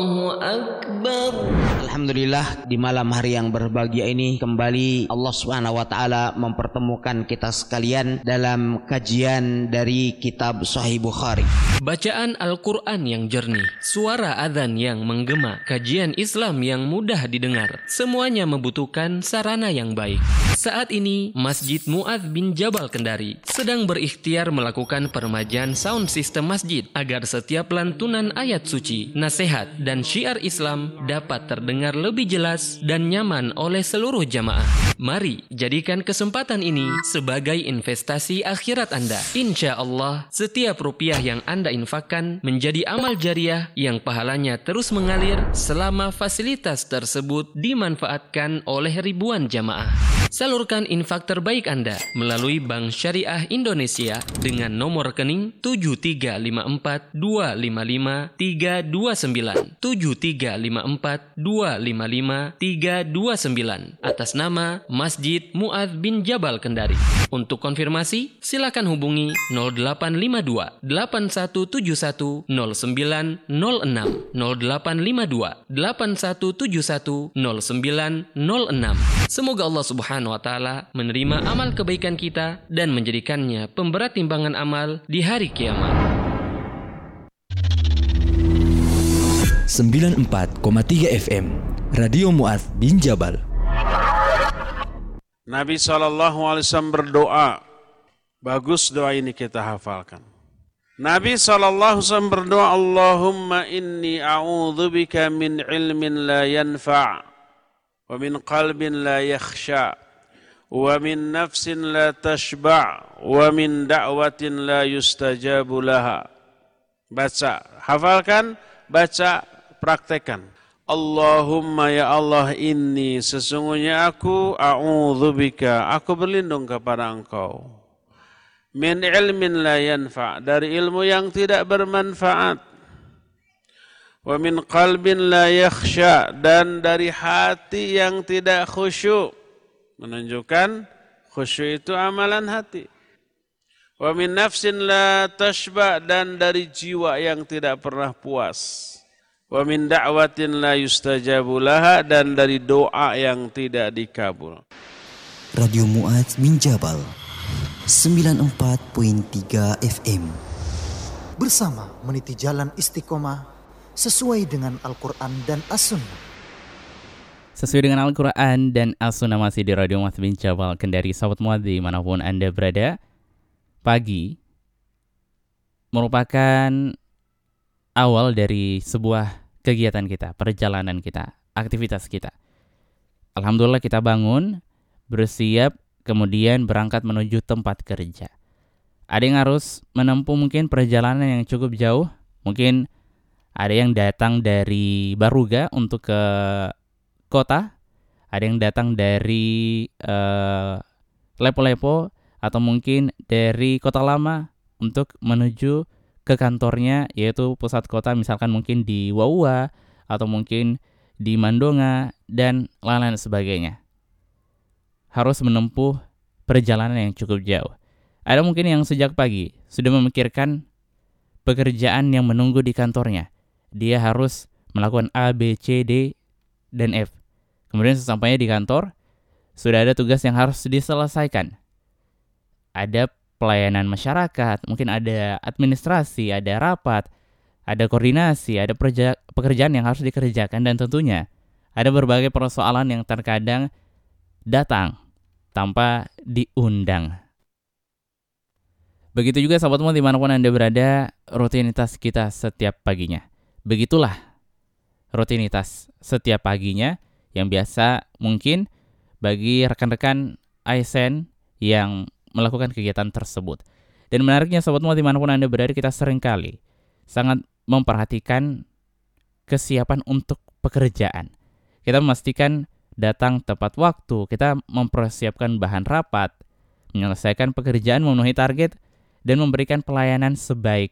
Akbar. Alhamdulillah, di malam hari yang berbahagia ini kembali Allah Subhanahu wa taala mempertemukan kita sekalian dalam kajian dari kitab Sahih Bukhari. Bacaan Al-Qur'an yang jernih, suara adzan yang menggema, kajian Islam yang mudah didengar, semuanya membutuhkan sarana yang baik. Saat ini Masjid Mu'adz bin Jabal Kendari sedang berikhtiar melakukan peremajaan sound system masjid agar setiap lantunan ayat suci, nasihat dan syiar Islam dapat terdengar lebih jelas dan nyaman oleh seluruh jamaah. Mari jadikan kesempatan ini sebagai investasi akhirat Anda. Insya Allah, setiap rupiah yang Anda infakkan menjadi amal jariah yang pahalanya terus mengalir selama fasilitas tersebut dimanfaatkan oleh ribuan jamaah. Salurkan infak terbaik Anda melalui Bank Syariah Indonesia dengan nomor rekening 7354255329 7354255329 atas nama Masjid Mu'adz bin Jabal Kendari. Untuk konfirmasi, silakan hubungi 0852 8171 0906 0852 8171 0906. Semoga Allah Subhanahu wa taala menerima amal kebaikan kita dan menjadikannya pemberat timbangan amal di hari kiamat. 94,3 FM Radio Mu'adz bin Jabal. Nabi SAW berdoa. Bagus doa ini kita hafalkan. Nabi SAW berdoa, Allahumma inni a'udzubika min ilmin la yanfa' wa min qalbin la yakhsha wa min nafsin la tashba' wa min da'watin la yustajabu laha. Baca, hafalkan, baca, praktekan. Allahumma ya Allah, inni sesungguhnya aku a'udzubika, aku berlindung kepada Engkau, min ilmin la yanfa', dari ilmu yang tidak bermanfaat, wa min qalbin la yakhsha, dan dari hati yang tidak khusyuk, menunjukkan khusyuk itu amalan hati, wa min nafsin la tashba, dan dari jiwa yang tidak pernah puas, wa min da'watin la yustajabu laha, dan dari doa yang tidak dikabul. Radio Mu'adz bin Jabal 94.3 FM. Bersama meniti jalan istiqomah sesuai dengan Al-Quran dan As-Sunnah. Sesuai dengan Al-Quran dan As-Sunnah, masih di Radio Mu'adz bin Jabal Kendari. Sahabat Mu'adz dimanapun Anda berada, pagi merupakan awal dari sebuah kegiatan kita, perjalanan kita, aktivitas kita. Alhamdulillah kita bangun, bersiap, kemudian berangkat menuju tempat kerja. Ada yang harus menempuh mungkin perjalanan yang cukup jauh. Mungkin ada yang datang dari Baruga untuk ke kota. Ada yang datang dari Lepo-Lepo, atau mungkin dari Kota Lama untuk menuju ke kantornya, yaitu pusat kota, misalkan mungkin di Wawa atau mungkin di Mandonga dan lain-lain sebagainya. Harus menempuh perjalanan yang cukup jauh. Ada mungkin yang sejak pagi sudah memikirkan pekerjaan yang menunggu di kantornya. Dia harus melakukan A, B, C, D, dan F. Kemudian sesampainya di kantor, sudah ada tugas yang harus diselesaikan. Ada pelayanan masyarakat, mungkin ada administrasi, ada rapat, ada koordinasi, ada pekerjaan yang harus dikerjakan, dan tentunya ada berbagai persoalan yang terkadang datang tanpa diundang. Begitu juga sahabatmu dimanapun Anda berada, rutinitas kita setiap paginya. Begitulah rutinitas setiap paginya yang biasa mungkin bagi rekan-rekan ASN yang melakukan kegiatan tersebut. Dan menariknya sahabatmu dimanapun Anda berada, kita seringkali sangat memperhatikan kesiapan untuk pekerjaan. Kita memastikan datang tepat waktu, kita mempersiapkan bahan rapat, menyelesaikan pekerjaan, memenuhi target, dan memberikan pelayanan sebaik